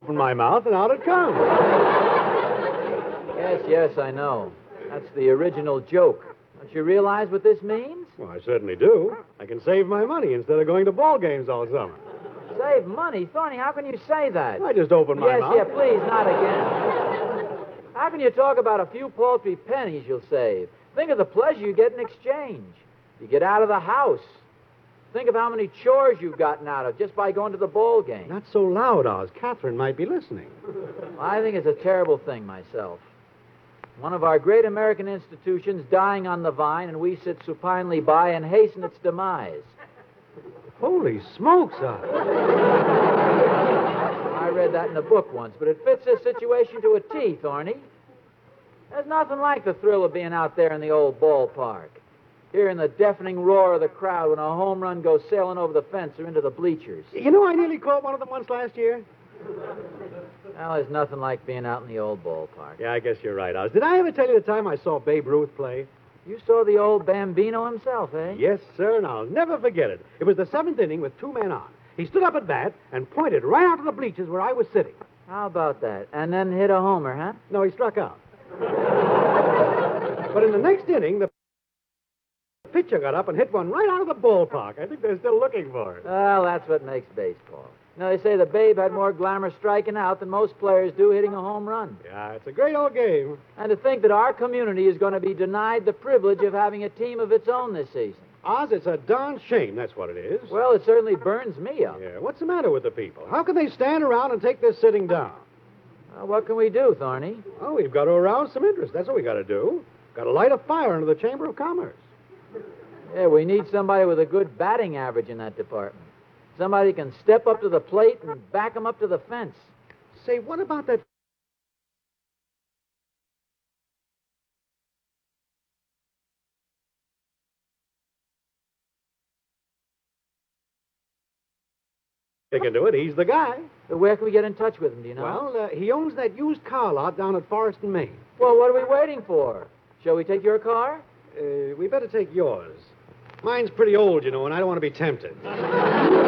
open my mouth and out it comes. Yes, I know. That's the original joke. Don't you realize what this means? Well, I certainly do. I can save my money instead of going to ball games all summer. Save money? Thorny, how can you say that? I just opened my mouth. Yes, please, not again. How can you talk about a few paltry pennies you'll save? Think of the pleasure you get in exchange. You get out of the house. Think of how many chores you've gotten out of just by going to the ball game. Not so loud, Oz. Catherine might be listening. I think it's a terrible thing myself. One of our great American institutions dying on the vine, and we sit supinely by and hasten its demise. Holy smokes, Oz. I read that in a book once, but it fits this situation to a T, Thorny. There's nothing like the thrill of being out there in the old ballpark, hearing the deafening roar of the crowd when a home run goes sailing over the fence or into the bleachers. You know, I nearly caught one of them once last year. Well, there's nothing like being out in the old ballpark. Yeah, I guess you're right, Oz. Did I ever tell you the time I saw Babe Ruth play? You saw the old Bambino himself, eh? Yes, sir, and I'll never forget it. It was the seventh inning with 2 men on. He stood up at bat and pointed right out to the bleachers where I was sitting. How about that? And then hit a homer, huh? No, he struck out. But in the next inning, the pitcher got up and hit one right out of the ballpark. I think they're still looking for it. Well, that's what makes baseball. Now, they say the Babe had more glamour striking out than most players do hitting a home run. Yeah, it's a great old game. And to think that our community is going to be denied the privilege of having a team of its own this season. Oz, it's a darn shame, that's what it is. Well, it certainly burns me up. Yeah, what's the matter with the people? How can they stand around and take this sitting down? What can we do, Thorny? Oh, we've got to arouse some interest. That's what we got to do. Got to light a fire into the Chamber of Commerce. Yeah, we need somebody with a good batting average in that department. Somebody who can step up to the plate and back them up to the fence. Say, what about that... They can do it. He's the guy. Where can we get in touch with him, do you know? Well, he owns that used car lot down at Forest and Maine. Well, what are we waiting for? Shall we take your car? We better take yours. Mine's pretty old, you know, and I don't want to be tempted.